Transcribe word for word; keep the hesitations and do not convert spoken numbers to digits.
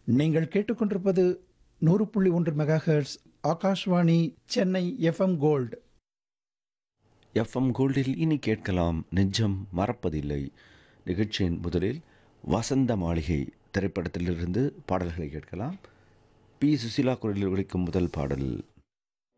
நீங்கள் கேட்டுக்கொண்டிருப்பது நூறு புள்ளி ஒன்று megahertz Akashvani Chennai FM gold. FM கோல்டில் இனி கேட்கலாம் நெஞ்சம் மறப்பதில்லை நிகழ்ச்சியின் முதலில் வசந்த மாளிகை திரைப்படத்திலிருந்து பாடல்களை கேட்கலாம். பி சுசிலா குரலில் ஒலிக்கும் முதல் பாடல்